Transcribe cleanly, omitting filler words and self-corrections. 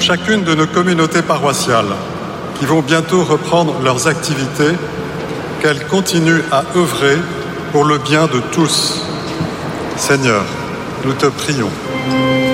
chacune de nos communautés paroissiales qui vont bientôt reprendre leurs activités, qu'elles continuent à œuvrer pour le bien de tous. Seigneur, nous te prions.